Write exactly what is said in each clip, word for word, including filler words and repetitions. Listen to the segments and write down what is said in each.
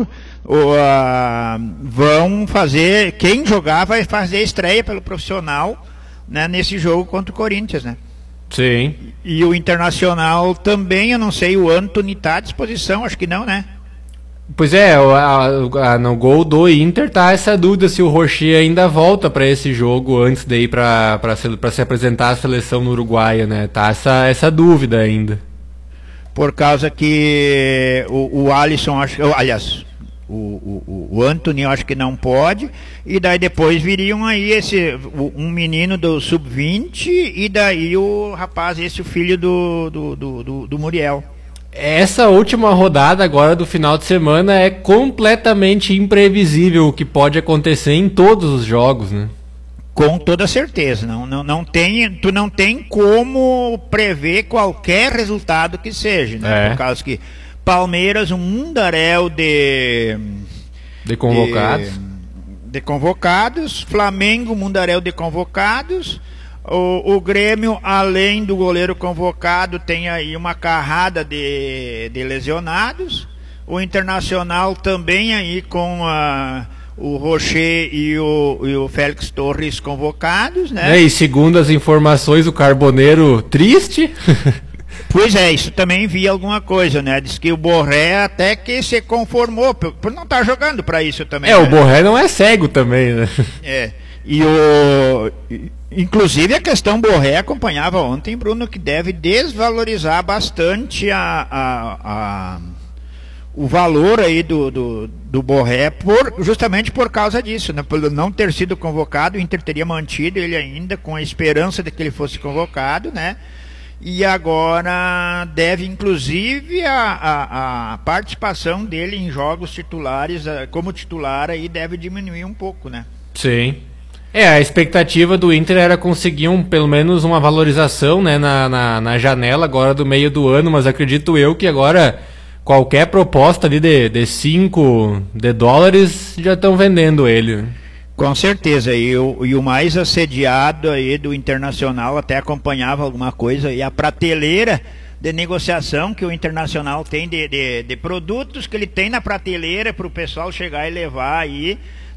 todo, o, a, vão fazer, quem jogar vai fazer estreia pelo profissional, né, nesse jogo contra o Corinthians, né? Sim. E, e o Internacional também, eu não sei, o Antony está à disposição, acho que não, né? Pois é, a, a, no gol do Inter tá essa dúvida se o Rocher ainda volta para esse jogo antes de ir para se, se apresentar à seleção no Uruguai, né? Tá essa, essa dúvida ainda. Por causa que o, o Alisson, acho, aliás, o, o, o Antony eu acho que não pode, e daí depois viriam aí esse, um menino do sub vinte e daí o rapaz, esse o filho do, do, do, do, do Muriel. Essa última rodada agora do final de semana é completamente imprevisível o que pode acontecer em todos os jogos, né? Com toda certeza, não, não, não tem, tu não tem como prever qualquer resultado que seja, né? É. Por causa que Palmeiras, um mundaréu de de convocados, de, de convocados, Flamengo, mundaréu de convocados. O, o Grêmio, além do goleiro convocado, tem aí uma carrada de, de lesionados. O Internacional também aí com a, o Rocher e o, e o Félix Torres convocados, né? É, e segundo as informações, o Carboneiro triste. Pois é, isso também vi alguma coisa, né? Diz que o Borré até que se conformou, por, por não estar jogando para isso também. É, né? o Borré não é cego também, né? É, e o... Inclusive a questão Borré acompanhava ontem, Bruno, que deve desvalorizar bastante a, a, a, o valor aí do, do, do Borré, por, justamente por causa disso, né? Por não ter sido convocado, o Inter teria mantido ele ainda com a esperança de que ele fosse convocado, né? E agora deve, inclusive, a, a, a participação dele em jogos titulares, como titular, aí deve diminuir um pouco, né? Sim. É, a expectativa do Inter era conseguir um, pelo menos uma valorização, né, na, na, na janela agora do meio do ano, mas acredito eu que agora qualquer proposta ali de, de cinco de dólares já estão vendendo ele. Com certeza, e o, e o mais assediado aí do Internacional até acompanhava alguma coisa, e a prateleira de negociação que o Internacional tem de, de, de produtos que ele tem na prateleira para o pessoal chegar e levar aí,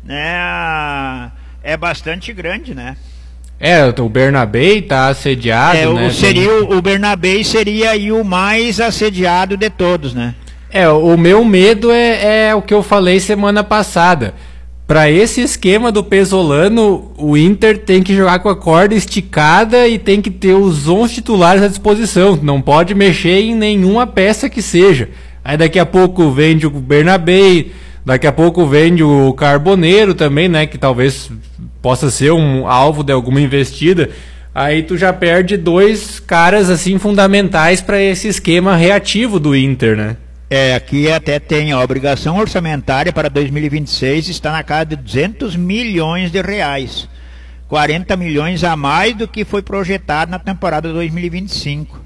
né, é bastante grande, né? É, o Bernabé tá assediado, é, né? O, seria, o Bernabé seria aí o mais assediado de todos, né? É, o meu medo é, é o que eu falei semana passada. Para esse esquema do Pesolano, o Inter tem que jogar com a corda esticada e tem que ter os onze titulares à disposição. Não pode mexer em nenhuma peça que seja. Aí daqui a pouco vende o Bernabé, daqui a pouco vende o Carboneiro também, né? Que talvez possa ser um alvo de alguma investida. Aí tu já perde dois caras assim fundamentais para esse esquema reativo do Inter, né? É, aqui até tem a obrigação orçamentária para dois mil e vinte e seis, está na casa de duzentos milhões de reais. quarenta milhões a mais do que foi projetado na temporada dois mil e vinte e cinco.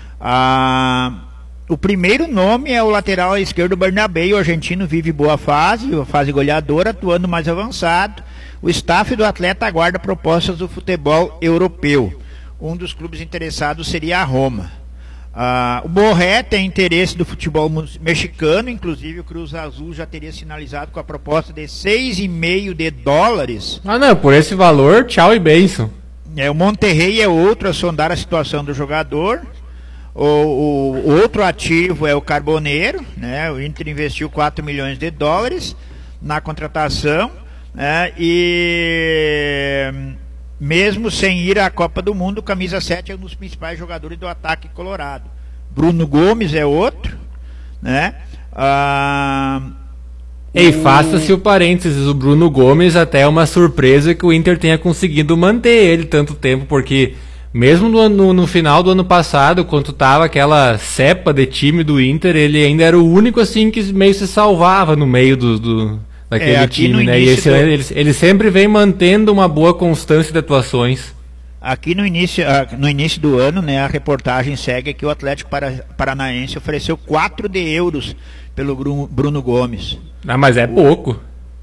Ah, o primeiro nome é o lateral esquerdo Bernabé, o argentino vive boa fase, fase goleadora, atuando mais avançado. O staff do atleta aguarda propostas do futebol europeu. Um dos clubes interessados seria a Roma. Ah, o Borré tem interesse do futebol mexicano, inclusive o Cruz Azul já teria sinalizado com a proposta de seis e meio de dólares. Ah não, por esse valor, tchau e benção. É, o Monterrey é outro a sondar a situação do jogador. O, o, o outro ativo é o Carboneiro, né? O Inter investiu quatro milhões de dólares na contratação, né? E mesmo sem ir à Copa do Mundo, o camisa sete é um dos principais jogadores do ataque colorado. Bruno Gomes é outro, né? Ah, E o... faça-se o parênteses, o Bruno Gomes até é uma surpresa que o Inter tenha conseguido manter ele tanto tempo, porque mesmo no, no, no final do ano passado, quando tava aquela cepa de time do Inter, ele ainda era o único assim que meio se salvava no meio do... do... daquele é, time, né? E esse, do... ele, ele sempre vem mantendo uma boa constância de atuações. Aqui no início, no início do ano, né, a reportagem segue que o Atlético Paranaense ofereceu quatro de euros pelo Bruno Gomes. Ah, mas é pouco.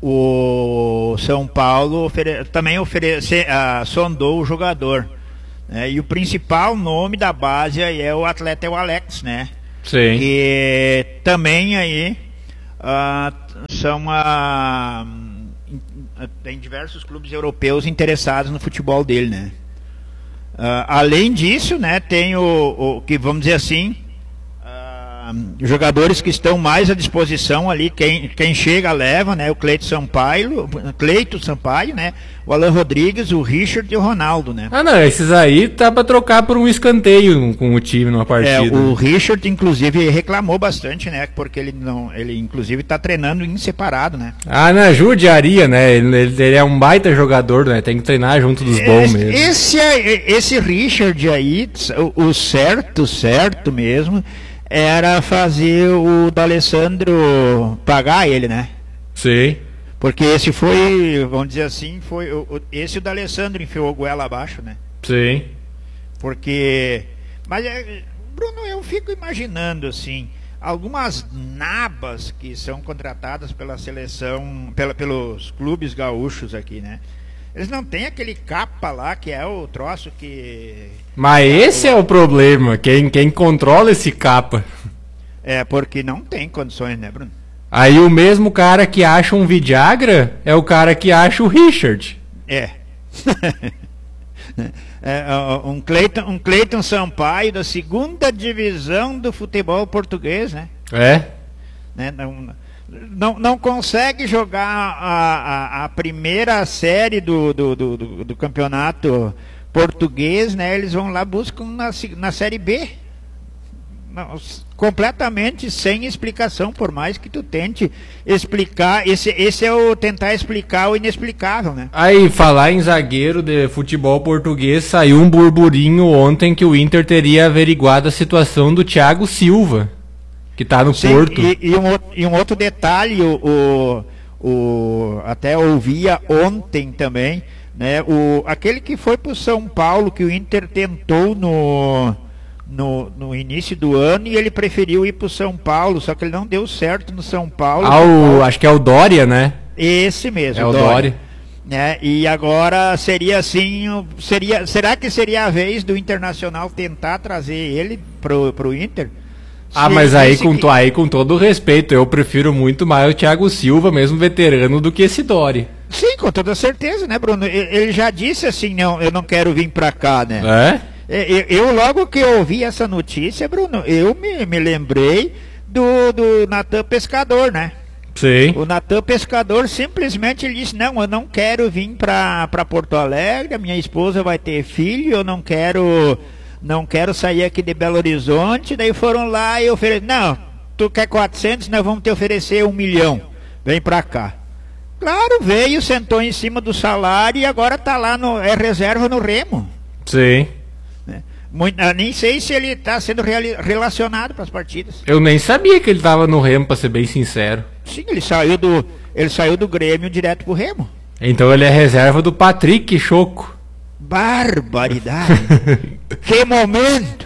O, o São Paulo ofere... também oferece, uh, sondou o jogador. Né? E o principal nome da base aí é o atleta, é o Alex, né? Sim. E também aí uh, são uh, tem diversos clubes europeus interessados no futebol dele, né? Uh, além disso, né, tem o, o que vamos dizer assim, jogadores que estão mais à disposição ali, quem, quem chega leva, né? O Cleito Sampaio, Cleito Sampaio, né? O Alan Rodrigues, o Richard e o Ronaldo, né? Ah, não, esses aí tá pra trocar por um escanteio com o time numa partida. É, o Richard, inclusive, reclamou bastante, né? Porque ele não, ele inclusive tá treinando em separado, né? Ah, não, judiaria, né? Ele, ele é um baita jogador, né? Tem que treinar junto dos bons esse, mesmo. Esse, esse Richard aí, o, o certo, certo mesmo, era fazer o D'Alessandro pagar ele, né? Sim. Porque esse foi, vamos dizer assim, foi o, esse o D'Alessandro enfiou a goela abaixo, né? Sim. Porque, mas Bruno, eu fico imaginando assim, algumas nabas que são contratadas pela seleção, pela, pelos clubes gaúchos aqui, né? Eles não têm aquele capa lá que é o troço que... Mas esse é o problema, quem, quem controla esse capa. É, porque não tem condições, né, Bruno? Aí o mesmo cara que acha um Vidagra é o cara que acha o Richard. É. é um Cleiton, um Cleiton Sampaio da segunda divisão do futebol português, né? É. Né? Não, não, não consegue jogar a, a, a primeira série do, do, do, do, do campeonato português, né? Eles vão lá, buscam na, na série B. Não, completamente sem explicação, por mais que tu tente explicar, esse, esse é o tentar explicar o inexplicável, né? Aí, falar em zagueiro de futebol português, saiu um burburinho ontem que o Inter teria averiguado a situação do Thiago Silva, que tá no Sim, Porto. E, e, um, e um outro detalhe, o, o, o até ouvia ontem também, né? O, aquele que foi pro São Paulo, que o Inter tentou no... No, no início do ano, e ele preferiu ir para o São Paulo, só que ele não deu certo no São Paulo. Ah, o, acho que é o Dória, né? Esse mesmo, é o Dória. Dória. Né? E agora seria assim, seria, será que seria a vez do Internacional tentar trazer ele pro, pro Inter? Ah, Se mas aí com, que... aí com todo o respeito, eu prefiro muito mais o Thiago Silva, mesmo veterano, do que esse Dória. Sim, com toda certeza, né, Bruno? Ele já disse assim, não, eu não quero vir para cá, né? É? Eu, eu, logo que eu ouvi essa notícia, Bruno, eu me, me lembrei do, do Natan Pescador, né? Sim. O Natan Pescador simplesmente ele disse, não, eu não quero vir para Porto Alegre, a minha esposa vai ter filho, eu não quero, não quero sair aqui de Belo Horizonte. Daí foram lá e ofereceram, não, tu quer quatrocentos, nós vamos te oferecer um milhão, vem para cá. Claro, veio, sentou em cima do salário e agora tá lá, no, é reserva no Remo. Sim. Muito, eu nem sei se ele está sendo relacionado para as partidas. Eu nem sabia que ele estava no Remo, para ser bem sincero. Sim, ele saiu do, ele saiu do Grêmio direto pro Remo. Então ele é reserva do Patrick Choco. Barbaridade. Que momento.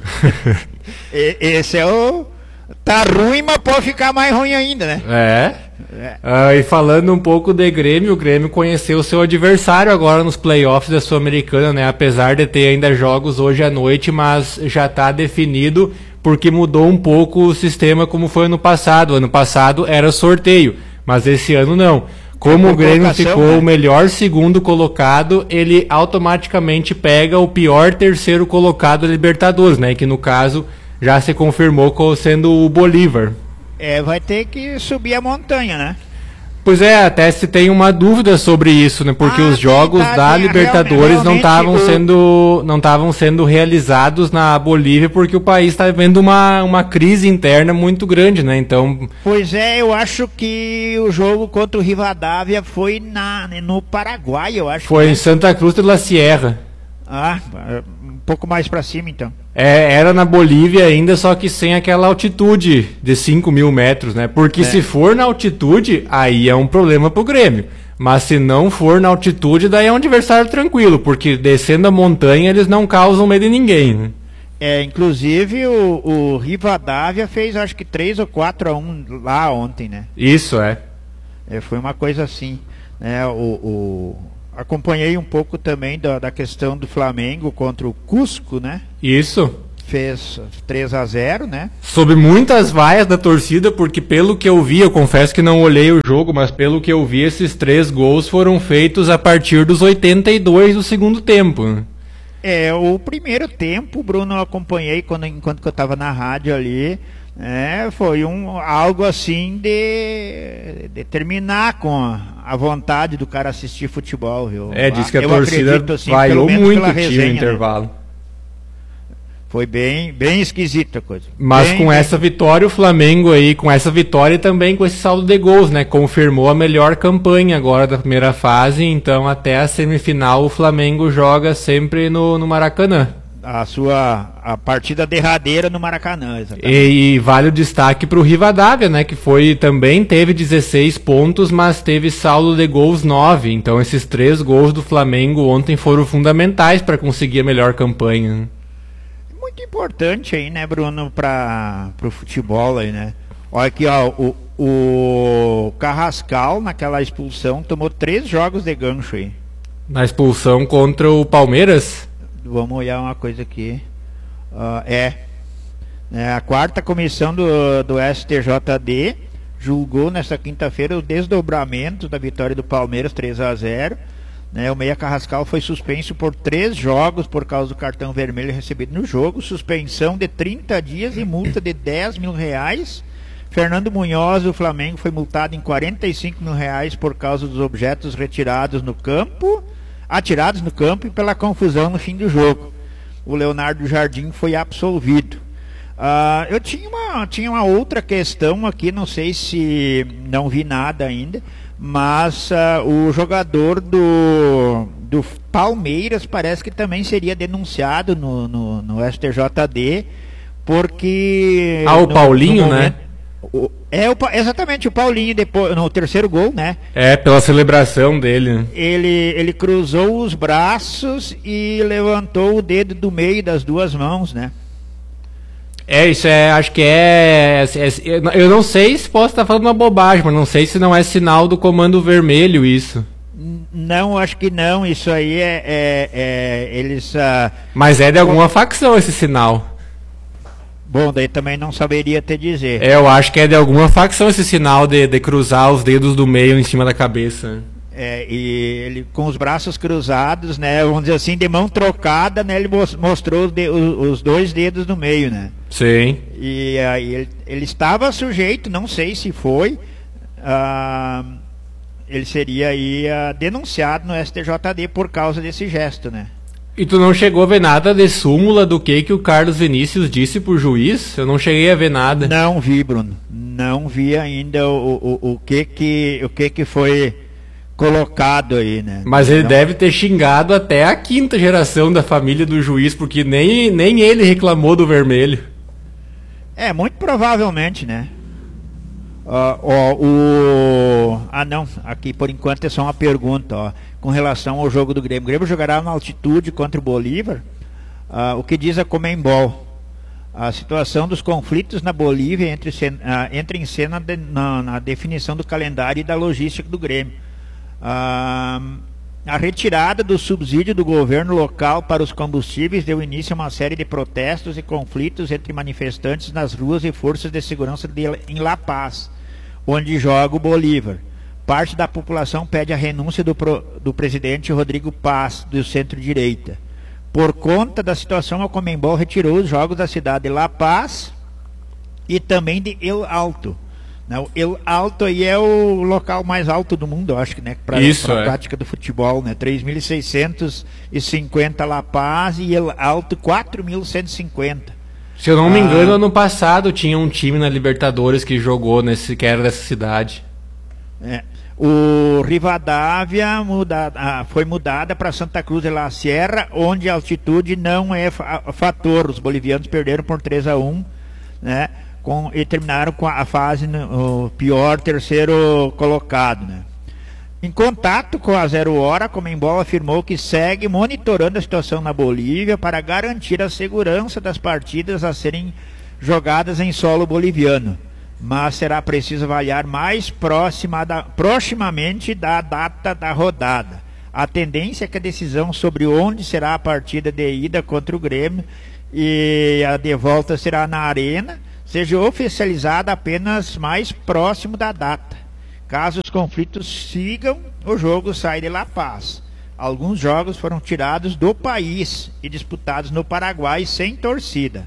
e, esse é o... Tá ruim, mas pode ficar mais ruim ainda, né? É. é. Ah, e falando um pouco de Grêmio, o Grêmio conheceu o seu adversário agora nos playoffs da Sul-Americana, né? Apesar de ter ainda jogos hoje à noite, mas já está definido porque mudou um pouco o sistema como foi ano passado. Ano passado era sorteio, mas esse ano não. Como o Grêmio ficou né? o melhor segundo colocado, ele automaticamente pega o pior terceiro colocado da Libertadores, né? Que no caso... já se confirmou sendo o Bolívar. É, vai ter que subir a montanha, né? Pois é, até se tem uma dúvida sobre isso, né? Porque ah, os jogos tá, da tem, Libertadores realmente, não estavam o... sendo não estavam sendo realizados na Bolívia porque o país está vivendo uma, uma crise interna muito grande, né? Então. Pois é, eu acho que o jogo contra o Rivadavia foi na, no Paraguai, eu acho. Foi que em Santa Cruz de la Sierra. Ah, um pouco mais para cima então. É, era na Bolívia ainda, só que sem aquela altitude de cinco mil metros, né? Porque é. se for na altitude, aí é um problema pro Grêmio. Mas se não for na altitude, daí é um adversário tranquilo, porque descendo a montanha eles não causam medo em ninguém, né? É, inclusive o, o Rivadavia fez acho que três ou quatro a um lá ontem, né? Isso, é. é foi uma coisa assim, né? O... o... acompanhei um pouco também da, da questão do Flamengo contra o Cusco, né? Isso. fez três a zero, né? Sob muitas vaias da torcida, porque pelo que eu vi, eu confesso que não olhei o jogo, mas pelo que eu vi, esses três gols foram feitos a partir dos oitenta e dois do segundo tempo. É, o primeiro tempo, Bruno, eu acompanhei quando, enquanto que eu estava na rádio ali, é, foi um, algo assim de, de terminar com a, a vontade do cara assistir futebol, viu? É, diz que a eu torcida acredito, assim, vaiou muito o resenha, time no intervalo. Né? Foi bem, bem esquisita a coisa. Mas bem, com bem... essa vitória, o Flamengo aí, com essa vitória e também com esse saldo de gols, né? Confirmou a melhor campanha agora da primeira fase, então até a semifinal o Flamengo joga sempre no, no Maracanã. A sua a partida derradeira no Maracanã, exatamente. E, e vale o destaque para o Rivadavia, né? Que foi, também teve dezesseis pontos, mas teve saldo de gols nove. Então esses três gols do Flamengo ontem foram fundamentais para conseguir a melhor campanha. Muito importante aí, né, Bruno, para o futebol aí, né? Olha aqui, ó, o, o Carrascal naquela expulsão tomou três jogos de gancho aí. Na expulsão contra o Palmeiras? Vamos olhar uma coisa aqui. Uh, é, é. A quarta comissão do, do S T J D julgou nesta quinta-feira o desdobramento da vitória do Palmeiras três a zero. Né, o Meia Carrascal foi suspenso por três jogos por causa do cartão vermelho recebido no jogo, suspensão de trinta dias e multa de dez mil reais. Fernando Munhoz, do Flamengo, foi multado em quarenta e cinco mil reais por causa dos objetos retirados no campo, atirados no campo e pela confusão no fim do jogo. O Leonardo Jardim foi absolvido. Uh, eu tinha uma, tinha uma outra questão aqui, não sei se não vi nada ainda, mas uh, o jogador do, do Palmeiras parece que também seria denunciado no, no, no S T J D, porque... Ah, o no, Paulinho, no momento, né? O, é o, exatamente, o Paulinho, depois, no terceiro gol, né? É, pela celebração dele. Ele, ele cruzou os braços e levantou o dedo do meio das duas mãos, né? É, isso é, acho que é, é, é, eu não sei se posso estar falando uma bobagem, mas não sei se não é sinal do comando vermelho isso. Não, acho que não, isso aí é, é, é eles... Uh, mas é de alguma facção esse sinal. Bom, daí também não saberia te dizer. É, eu acho que é de alguma facção esse sinal de, de cruzar os dedos do meio em cima da cabeça. É, e ele com os braços cruzados, né, vamos dizer assim, de mão trocada, né, ele mostrou os, de, os, os dois dedos no meio, né? Sim. E aí ele, ele estava sujeito, não sei se foi, uh, ele seria aí uh, denunciado no S T J D por causa desse gesto, né? E tu não chegou a ver nada de súmula do que que o Carlos Vinícius disse pro juiz? Eu não cheguei a ver nada. Não vi, Bruno. Não vi ainda o, o, o, que, que, o que que foi colocado aí, né? Mas ele então, deve ter xingado até a quinta geração da família do juiz, porque nem, nem ele reclamou do vermelho. É, muito provavelmente, né? Uh, ó, o... Ah, não, aqui por enquanto é só uma pergunta, ó, com relação ao jogo do Grêmio. O Grêmio jogará na altitude contra o Bolívar. Uh, o que diz a Conmebol? A situação dos conflitos na Bolívia entre, uh, entra em cena de, na, na definição do calendário e da logística do Grêmio. Uh, a retirada do subsídio do governo local para os combustíveis deu início a uma série de protestos e conflitos entre manifestantes nas ruas e forças de segurança de, em La Paz, onde joga o Bolívar. Parte da população pede a renúncia do, pro, do presidente Rodrigo Paz, do centro-direita. Por conta da situação, a Conmebol retirou os jogos da cidade de La Paz e também de El Alto. Não, El Alto aí é o local mais alto do mundo, eu acho que, né, para a é. prática do futebol, né? três mil seiscentos e cinquenta La Paz e El Alto quatro mil cento e cinquenta. Se eu não me ah, engano, ano passado tinha um time na Libertadores que jogou nesse, que era dessa cidade. É. O Rivadavia muda, ah, foi mudada para Santa Cruz de la Sierra, onde a altitude não é fa fator. Os bolivianos perderam por três a um, né? Com, e terminaram com a fase no, o pior terceiro colocado, né? Em contato com a Zero Hora, a Conmebol afirmou que segue monitorando a situação na Bolívia para garantir a segurança das partidas a serem jogadas em solo boliviano, mas será preciso avaliar mais próxima da, proximamente da data da rodada. A tendência é que a decisão sobre onde será a partida de ida contra o Grêmio e a de volta será na Arena, seja oficializada apenas mais próximo da data. Caso os conflitos sigam, o jogo sai de La Paz. Alguns jogos foram tirados do país e disputados no Paraguai sem torcida.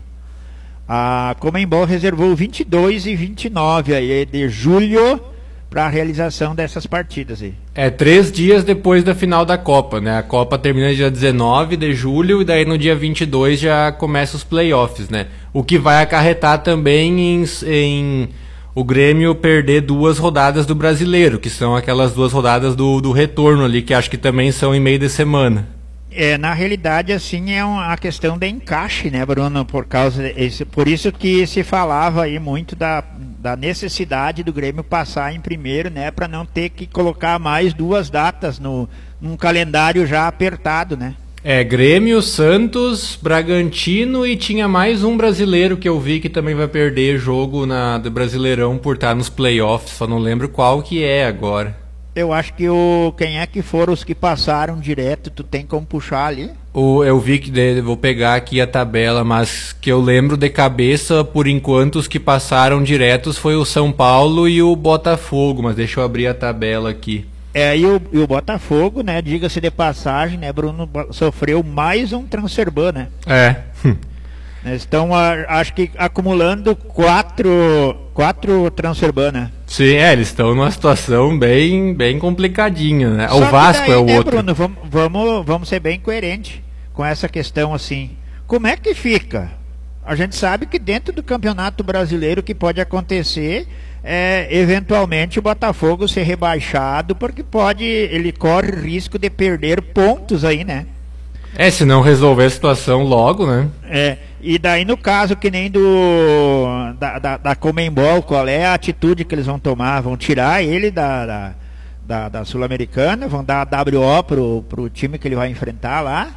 A Conmebol reservou vinte e dois e vinte e nove aí de julho para a realização dessas partidas aí. É três dias depois da final da Copa, né? A Copa termina dia dezenove de julho e daí no dia vinte e dois já começa os playoffs, né? O que vai acarretar também em, em o Grêmio perder duas rodadas do Brasileiro, que são aquelas duas rodadas do, do retorno ali, que acho que também são em meio de semana. É, na realidade, assim, é uma questão de encaixe, né, Bruno? Por causa desse, por isso que se falava aí muito da, da necessidade do Grêmio passar em primeiro, né, para não ter que colocar mais duas datas no, num calendário já apertado, né? É, Grêmio, Santos, Bragantino e tinha mais um brasileiro que eu vi que também vai perder jogo na, do Brasileirão por estar nos playoffs, só não lembro qual que é agora. Eu acho que o quem é que foram os que passaram direto, tu tem como puxar ali? O, eu vi que, de, vou pegar aqui a tabela, mas que eu lembro de cabeça, por enquanto os que passaram diretos foi o São Paulo e o Botafogo, mas deixa eu abrir a tabela aqui. É, e o, e o Botafogo, né, diga-se de passagem, né, Bruno, sofreu mais um transfer ban, né? É. Estão, a, acho que, acumulando quatro, quatro transfer ban, né? Sim, é, eles estão numa situação bem, bem complicadinha, né? Só o Vasco daí, é o né, outro. Bruno, vamos, vamos, vamos ser bem coerentes com essa questão, assim. Como é que fica? A gente sabe que dentro do Campeonato Brasileiro o que pode acontecer é, eventualmente, o Botafogo ser rebaixado, porque pode, ele corre risco de perder pontos aí, né? É, se não resolver a situação logo, né? É, e daí no caso que nem do da, da, da Conmebol, qual é a atitude que eles vão tomar? Vão tirar ele da, da, da, da Sul-Americana, vão dar a W O pro, pro time que ele vai enfrentar lá?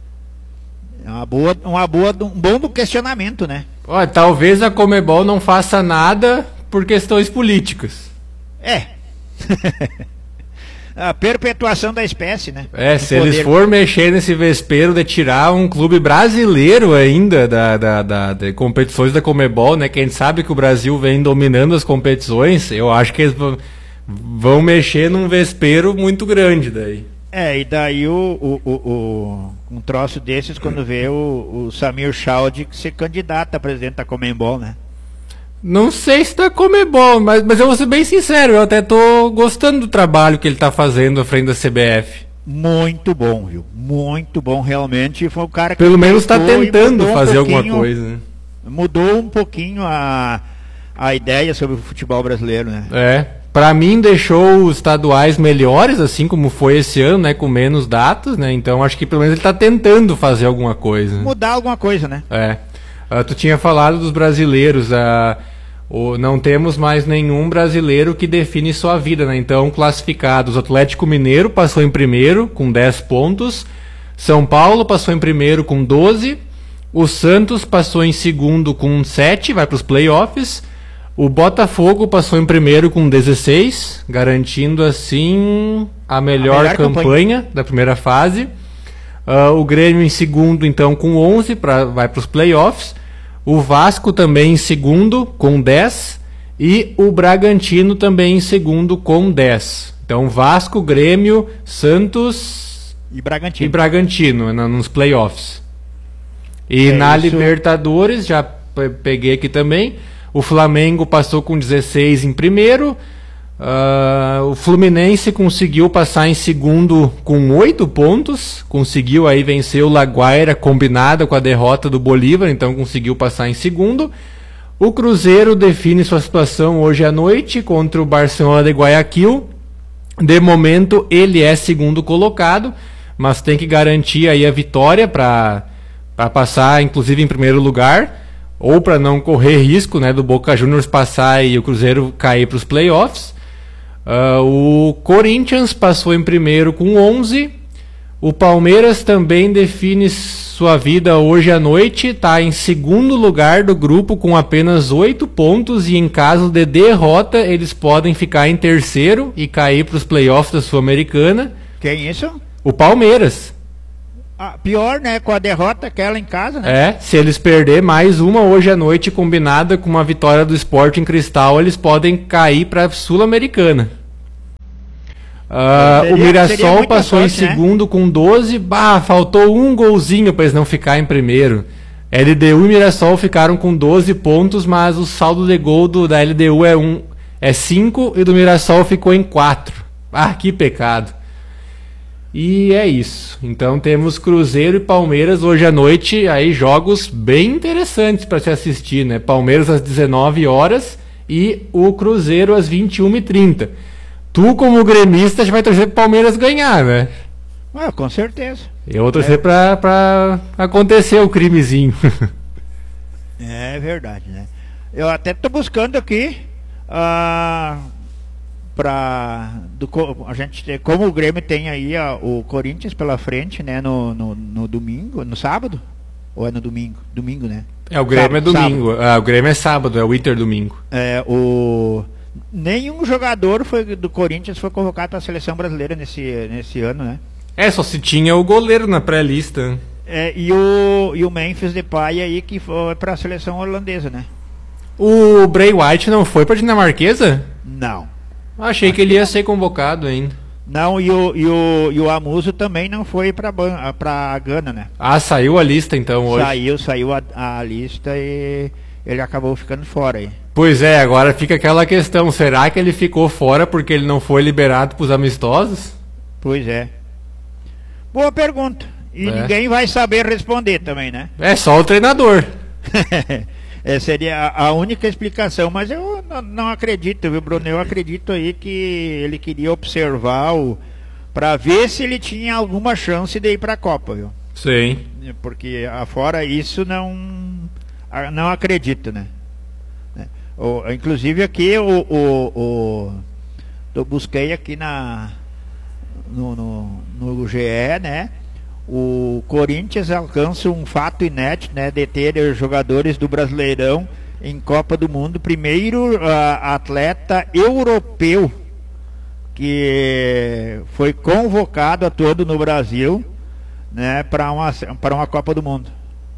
É uma boa, uma boa, um bom do questionamento, né? Olha, talvez a Conmebol não faça nada por questões políticas. É. A perpetuação da espécie, né? É, se poder. Eles for mexer nesse vespeiro de tirar um clube brasileiro ainda da, da, da, de competições da Conmebol, né? Que a gente sabe que o Brasil vem dominando as competições, eu acho que eles vão mexer num vespeiro muito grande daí. É, e daí o, o, o, o um troço desses, quando vê o, o Samir Chaude ser candidato a presidente da Conmebol, né? Não sei se tá Conmebol, mas, mas eu vou ser bem sincero, eu até tô gostando do trabalho que ele tá fazendo à frente da C B F. Muito bom, viu? Muito bom, realmente. Foi o cara que pelo menos tá tentando fazer um alguma coisa, né? Mudou um pouquinho a, a ideia sobre o futebol brasileiro, né? É, pra mim deixou os estaduais melhores, assim como foi esse ano, né? Com menos datas, né? Então acho que pelo menos ele tá tentando fazer alguma coisa. Mudar alguma coisa, né? É. Uh, tu tinha falado dos brasileiros, uh, o, não temos mais nenhum brasileiro que define sua vida, né? Então, classificados, o Atlético Mineiro passou em primeiro com dez pontos, São Paulo passou em primeiro com doze, o Santos passou em segundo com sete, vai para os playoffs, o Botafogo passou em primeiro com dezesseis, garantindo assim a melhor, a melhor campanha, campanha da primeira fase. Uh, o Grêmio em segundo, então, com onze, pra, vai para os playoffs. O Vasco também em segundo, com dez. E o Bragantino também em segundo, com dez. Então, Vasco, Grêmio, Santos e Bragantino, e Bragantino na, nos playoffs. E é na isso. Libertadores, já peguei aqui também, o Flamengo passou com dezesseis em primeiro. Uh, o Fluminense conseguiu passar em segundo com oito pontos, conseguiu aí vencer o Laguaira combinada com a derrota do Bolívar, então conseguiu passar em segundo. O Cruzeiro define sua situação hoje à noite contra o Barcelona de Guayaquil. De momento ele é segundo colocado, mas tem que garantir aí a vitória para para passar inclusive em primeiro lugar, ou para não correr risco, né, do Boca Juniors passar e o Cruzeiro cair para os playoffs. Uh, o Corinthians passou em primeiro com onze. O Palmeiras também define sua vida hoje à noite. Está em segundo lugar do grupo com apenas oito pontos. E em caso de derrota, eles podem ficar em terceiro e cair para os playoffs da Sul-Americana. Quem é isso? O Palmeiras. Ah, pior, né? Com a derrota aquela em casa, né? É, se eles perder mais uma hoje à noite combinada com uma vitória do Sporting Cristal, eles podem cair para a Sul-Americana. Uh, seria, o Mirassol passou sorte, em segundo, né? Com doze. Bah, faltou um golzinho para eles não ficar em primeiro. L D U e Mirassol ficaram com doze pontos, mas o saldo de gol do, da L D U é, um, é cinco e do Mirassol ficou em quatro. Ah, que pecado. E é isso. Então temos Cruzeiro e Palmeiras hoje à noite, aí jogos bem interessantes para se assistir, né? Palmeiras às dezenove horas e o Cruzeiro às vinte e uma e trinta. Tu, como gremista, vai torcer pro Palmeiras ganhar, né? Ah, com certeza. Eu vou torcer é. pra, pra acontecer o crimezinho. É verdade, né? Eu até tô buscando aqui a... Uh... Pra, do, a gente, como o Grêmio tem aí a, o Corinthians pela frente, né, no, no, no domingo, no sábado, ou é no domingo? Domingo, né? É, o Grêmio sábado, é domingo, ah, o Grêmio é sábado, é o Inter domingo. É, o, nenhum jogador foi, do Corinthians foi convocado para a seleção brasileira nesse, nesse ano, né? É, só se tinha o goleiro na pré-lista. É, e o, e o Memphis Depay aí que foi para a seleção holandesa, né? O Bray White não foi para dinamarquesa? Não. Achei que ele ia ser convocado ainda. Não, e o, e o, e o Amuso também não foi pra, pra Gana, né? Ah, saiu a lista então hoje? Saiu, saiu a, a lista e ele acabou ficando fora aí. Pois é, agora fica aquela questão, será que ele ficou fora porque ele não foi liberado pros amistosos? Pois é. Boa pergunta. E é. Ninguém vai saber responder também, né? É só o treinador. É, seria a única explicação, mas eu não, não acredito, viu, Bruno? Eu acredito aí que ele queria observar o para ver se ele tinha alguma chance de ir para a Copa, viu? Sim. Porque afora isso não não acredito, né? O, inclusive aqui o, o, o eu busquei aqui na no, no, no G E, né? O Corinthians alcança um fato inédito, né, de ter jogadores do Brasileirão em Copa do Mundo. Primeiro uh, atleta europeu que foi convocado a todo no Brasil, né, para uma, para uma Copa do Mundo.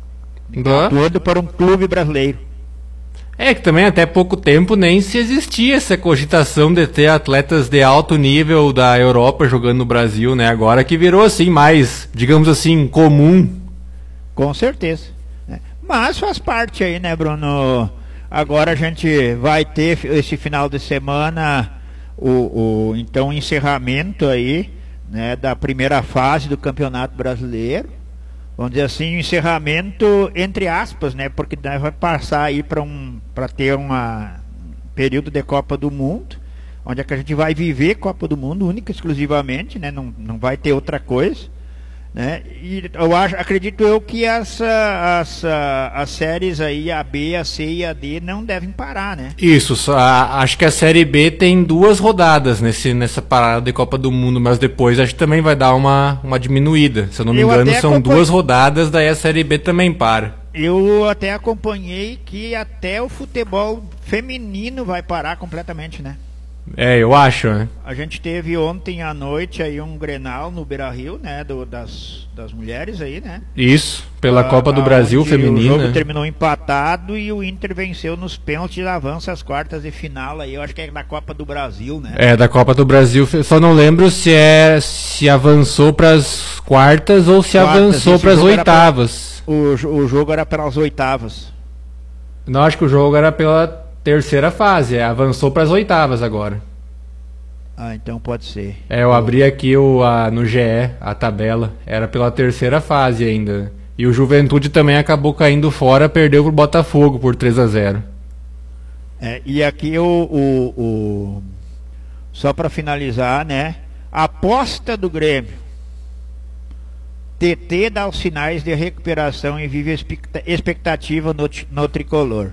Boa. Todo para um clube brasileiro. É que também até pouco tempo nem se existia essa cogitação de ter atletas de alto nível da Europa jogando no Brasil, né? Agora que virou assim mais, digamos assim, comum. Com certeza. Mas faz parte aí, né, Bruno? Agora a gente vai ter esse final de semana o, o então encerramento aí, né, da primeira fase do Campeonato Brasileiro. Vamos dizer assim, um encerramento entre aspas, né? Porque vai passar aí para um, para ter um período de Copa do Mundo, onde é que a gente vai viver Copa do Mundo única exclusivamente, né? Não, não vai ter outra coisa, né? E eu acho, acredito eu que essa, essa, as séries aí, a B, a C e a D, não devem parar, né? Isso, só, a, acho que a Série B tem duas rodadas nesse, nessa parada de Copa do Mundo, mas depois acho que também vai dar uma, uma diminuída. Se eu não me eu engano, são acompanhe... duas rodadas, daí a Série B também para. Eu até acompanhei que até o futebol feminino vai parar completamente, né? É, eu acho, né? A gente teve ontem à noite aí um Grenal no Beira-Rio, né, do, das, das mulheres aí, né? Isso, pela a, Copa do Brasil feminina. O jogo terminou empatado e o Inter venceu nos pênaltis e avança às quartas de final aí, eu acho que é da Copa do Brasil, né? É, da Copa do Brasil, só não lembro se é se avançou para as quartas ou se quartas, avançou para as oitavas. Pra, o, o jogo era pelas oitavas. Não, acho que o jogo era pela terceira fase, é, avançou para as oitavas agora. Ah, então pode ser. É, eu abri aqui o, a, no G E a tabela, era pela terceira fase ainda. E o Juventude também acabou caindo fora, perdeu pro Botafogo por três a zero. É, e aqui o, o, o só para finalizar, né? A aposta do Grêmio. T T dá os sinais de recuperação e vive expectativa no, no tricolor.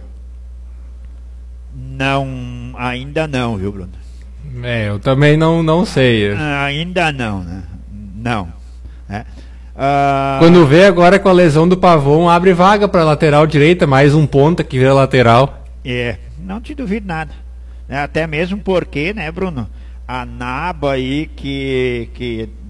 Não, ainda não, viu, Bruno? É, eu também não, não sei. Ainda não, né? Não. É. Uh... Quando vê agora com a lesão do Pavon, abre vaga para lateral direita, mais um ponta que vira lateral. É, não te duvido nada. Até mesmo porque, né, Bruno? A Naba aí que, que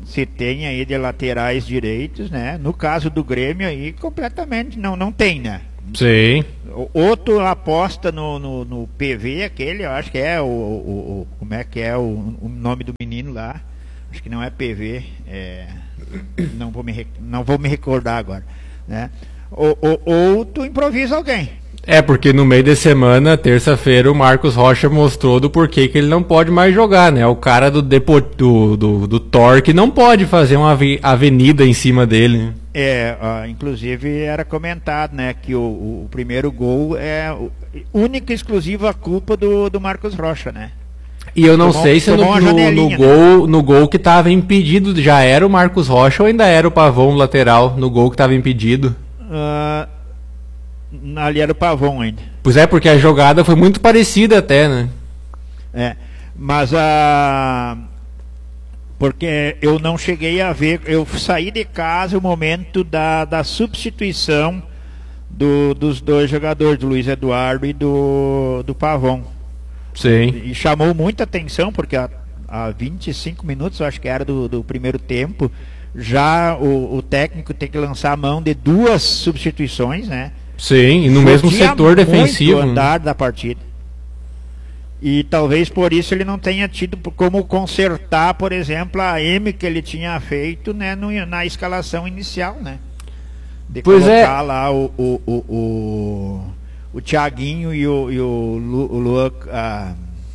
se tem aí de laterais direitos, né? No caso do Grêmio aí, completamente não, não tem, né? Sim. Outro aposta no, no, no P V, aquele, eu acho que é o, o, o como é que é o, o nome do menino lá, acho que não é P V, é, não, vou me, não vou me recordar agora, né? Ou, ou, ou tu improvisa alguém. É, porque no meio de semana, terça-feira, o Marcos Rocha mostrou do porquê que ele não pode mais jogar, né? O cara do, Depo, do, do, do Torque não pode fazer uma avenida em cima dele. É, uh, inclusive era comentado, né, que o, o primeiro gol é única e exclusiva culpa do, do Marcos Rocha, né? E eu não tomou, sei se no, no, no, gol, né? no gol que estava impedido já era o Marcos Rocha ou ainda era o Pavão lateral no gol que estava impedido? Uh, ali era o Pavão ainda. Pois é, porque a jogada foi muito parecida até, né? É, mas a... porque eu não cheguei a ver, eu saí de casa o momento da, da substituição do, dos dois jogadores, do Luiz Eduardo e do, do Pavão. Sim. E chamou muita atenção, porque há, há vinte e cinco minutos, eu acho que era do, do primeiro tempo, já o, o técnico tem que lançar a mão de duas substituições, né? Sim, e no mesmo setor defensivo. Muito andar da partida. E talvez por isso ele não tenha tido como consertar, por exemplo, a M que ele tinha feito, né, no, na escalação inicial, né? De pois colocar é. lá o, o, o, o, o Thiaguinho e o, e o, Lu, o Luan. Ah,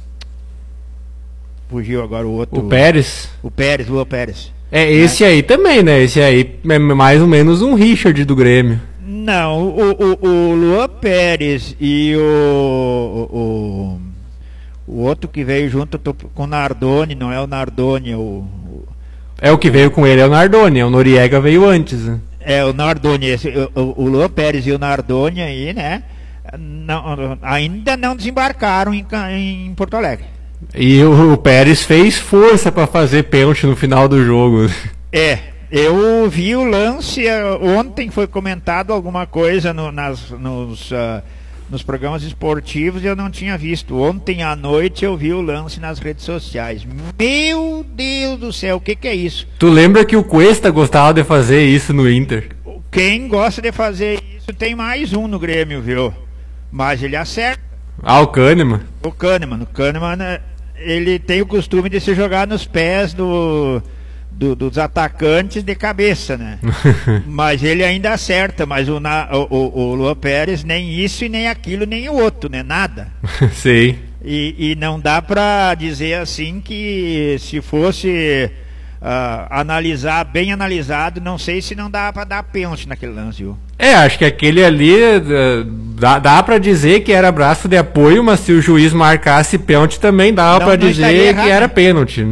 fugiu agora o outro. O Pérez. O Pérez, Luan Pérez. É, esse é. aí também, né? Esse aí é mais ou menos um Richard do Grêmio. Não, o, o, o Luan Pérez e o, o, o outro que veio junto com o Nardoni, não é o Nardoni, é o, o... É o que veio com ele, é o Nardoni, o Noriega veio antes. Né? É, o Nardoni, esse, o, o Luan Pérez e o Nardoni aí, né, não, ainda não desembarcaram em, em Porto Alegre. E o, o Pérez fez força para fazer pênalti no final do jogo. É, eu vi o lance, ontem foi comentado alguma coisa no, nas, nos, uh, nos programas esportivos e eu não tinha visto. Ontem à noite eu vi o lance nas redes sociais. Meu Deus do céu, o que, que é isso? Tu lembra que o Cuesta gostava de fazer isso no Inter? Quem gosta de fazer isso tem mais um no Grêmio, viu? Mas ele acerta. Ah, o Kahneman. O Kahneman. O Kahneman, ele tem o costume de se jogar nos pés do... Do, dos atacantes de cabeça, né? Mas ele ainda acerta, mas o, o, o Luan Pérez nem isso e nem aquilo, nem o outro, né? Nada. Sim. E, e não dá pra dizer assim que se fosse uh, analisar, bem analisado, não sei se não dá pra dar pênalti naquele lance, viu? É, acho que aquele ali dá, dá pra dizer que era braço de apoio, mas se o juiz marcasse pênalti também dava não, pra não dizer errado, que era pênalti.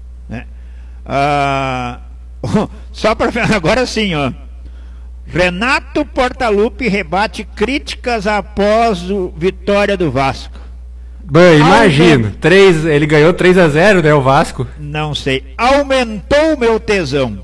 Ah, só para agora sim, ó. Renato Portaluppi rebate críticas após o vitória do Vasco. Bem, imagino, três, ele ganhou três a zero, né, o Vasco? Não sei. Aumentou o meu tesão.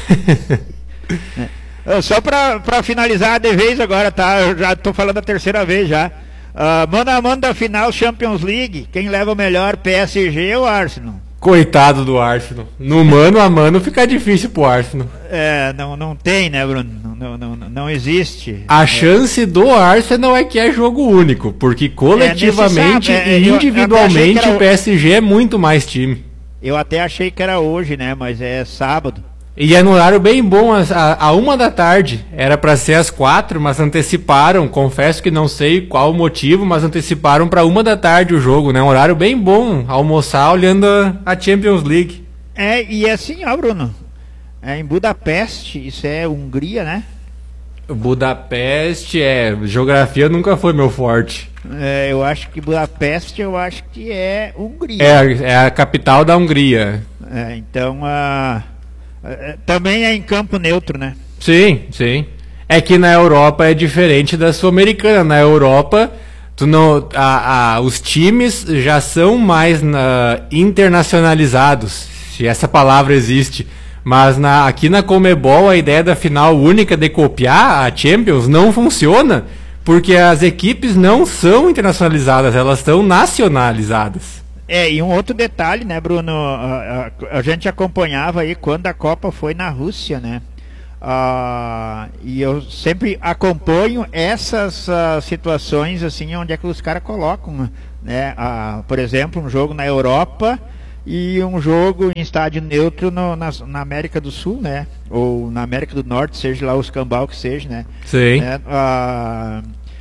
é. Só para finalizar de vez agora, tá? Eu já tô falando a terceira vez já. Uh, mano a mano da final Champions League, quem leva o melhor, P S G ou Arsenal? Coitado do Arsenal. No mano a mano fica difícil pro Arsenal. É, não, não tem, né, Bruno? Não, não, não, não existe. A é. chance do Arsenal é que é jogo único, porque coletivamente é, e individualmente era... o P S G é muito mais time. Eu até achei que era hoje, né, mas é sábado. E é no horário bem bom, a, a uma da tarde. Era para ser às quatro, mas anteciparam. Confesso que não sei qual o motivo, mas anteciparam para uma da tarde o jogo, né? Um horário bem bom, almoçar olhando a, a Champions League. É, e assim, ó, Bruno. É em Budapeste, isso é Hungria, né? Budapeste, é. Geografia nunca foi meu forte. É, eu acho que Budapeste, eu acho que é Hungria. É, é a capital da Hungria. É, então a. Também é em campo neutro, né? Sim, sim. É que na Europa é diferente da Sul-Americana. Na Europa, tu não, a, a, os times já são mais na, internacionalizados, se essa palavra existe. Mas na, aqui na Conmebol a ideia da final única de copiar a Champions não funciona, porque as equipes não são internacionalizadas, elas são nacionalizadas. É, e um outro detalhe, né, Bruno? A, a, a gente acompanhava aí quando a Copa foi na Rússia, né? Ah, e eu sempre acompanho essas uh, situações assim, onde é que os caras colocam, né? Ah, por exemplo, um jogo na Europa e um jogo em estádio neutro no, na, na América do Sul, né? Ou na América do Norte, seja lá os cambal que seja, né? Sim. Né? Ah,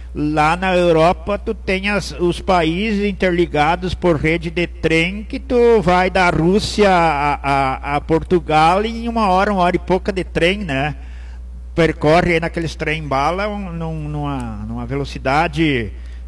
lá na Europa tu tem as, os países interligados por rede de trem, que tu vai da Rússia a, a, a Portugal em uma hora, uma hora e pouca de trem, né? Percorre aí naqueles trem bala um, num, numa, numa velocidade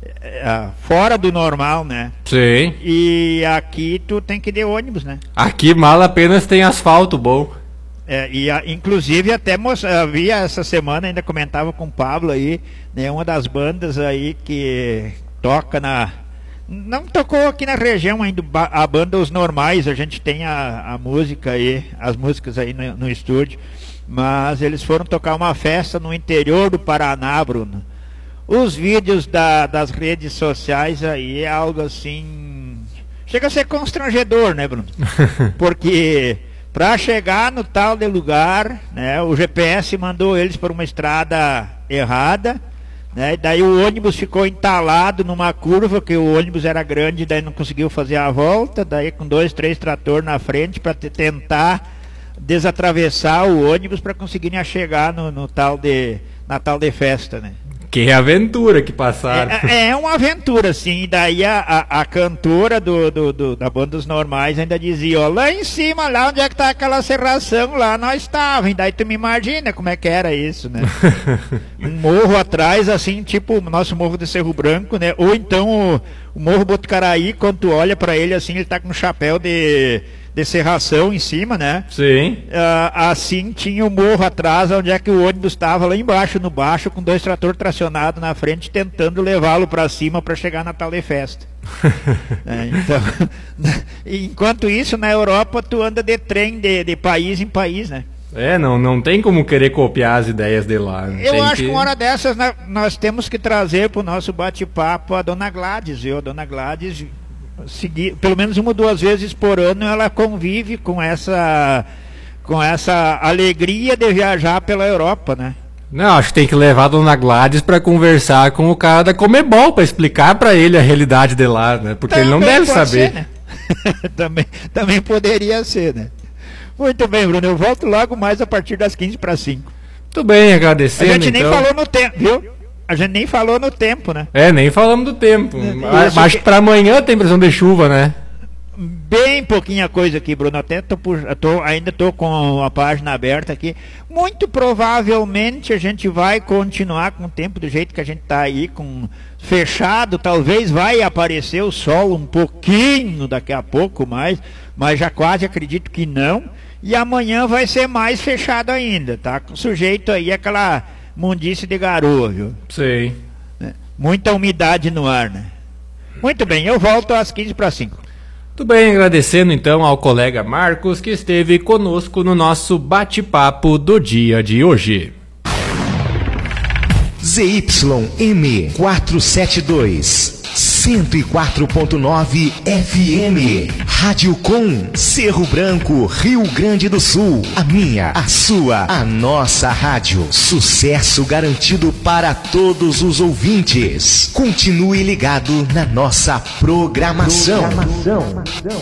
é, fora do normal, né? Sim. E aqui tu tem que ir de ônibus, né? Aqui mala apenas tem asfalto bom. É, e a, inclusive até havia essa semana, ainda comentava com o Pablo aí, né, uma das bandas aí que toca na... Não tocou aqui na região ainda, a banda Os Normais, a gente tem a, a música aí, as músicas aí no, no estúdio, mas eles foram tocar uma festa no interior do Paraná, Bruno. Os vídeos da, das redes sociais aí é algo assim... Chega a ser constrangedor, né, Bruno? Porque... Para chegar no tal de lugar, né, o G P S mandou eles por uma estrada errada, né, daí o ônibus ficou entalado numa curva, que o ônibus era grande, daí não conseguiu fazer a volta, daí com dois, três tratores na frente para tentar desatravessar o ônibus para conseguirem chegar no, no tal de, na tal de festa, né. Que aventura que passaram. É, é uma aventura, sim. E daí a, a, a cantora do, do, do, da banda Dos Normais ainda dizia, ó, lá em cima, lá onde é que tá aquela serração, lá nós estávamos. E daí tu me imagina como é que era isso, né? Um morro atrás, assim, tipo o nosso morro de Cerro Branco, né? Ou então o, o Morro Botucaraí, quando tu olha pra ele assim, ele tá com um chapéu de... de serração em cima, né? Sim. Uh, assim tinha o morro atrás, onde é que o ônibus estava lá embaixo, no baixo, com dois tratores tracionados na frente, tentando levá-lo para cima para chegar na tal de festa. É, então, enquanto isso, na Europa, tu anda de trem de, de país em país, né? É, não, não tem como querer copiar as ideias de lá. Eu tem acho que que uma hora dessas né, nós temos que trazer para o nosso bate-papo a dona Gladys, viu? A dona Gladys... Seguir, pelo menos uma ou duas vezes por ano ela convive com essa com essa alegria de viajar pela Europa, né? Não, acho que tem que levar a dona Gladys para conversar com o cara da Comebol, para explicar para ele a realidade de lá, né? Porque também ele não deve saber. Ser, né? também, também poderia ser, né? Muito bem, Bruno, eu volto logo mais a partir das quinze para cinco. Muito bem, agradecendo. A gente nem então. falou no tempo, viu? A gente nem falou no tempo, né? É, nem falamos do tempo. Isso Acho que... que para amanhã tem previsão de chuva, né? Bem pouquinha coisa aqui, Bruno. Até tô, tô, ainda estou com a página aberta aqui. Muito provavelmente a gente vai continuar com o tempo do jeito que a gente está aí, com fechado. Talvez vai aparecer o sol um pouquinho daqui a pouco mais, mas já quase acredito que não. E amanhã vai ser mais fechado ainda, tá? Sujeito aí aquela mundice de garoa, viu? Sei. Muita umidade no ar, né? Muito bem, eu volto às quinze para cinco. Muito bem, agradecendo então ao colega Marcos que esteve conosco no nosso bate-papo do dia de hoje. Z Y M quatrocentos e setenta e dois, cento e quatro ponto nove F M, Rádio Com, Cerro Branco, Rio Grande do Sul. A minha, a sua, a nossa rádio. Sucesso garantido para todos os ouvintes. Continue ligado na nossa programação. programação.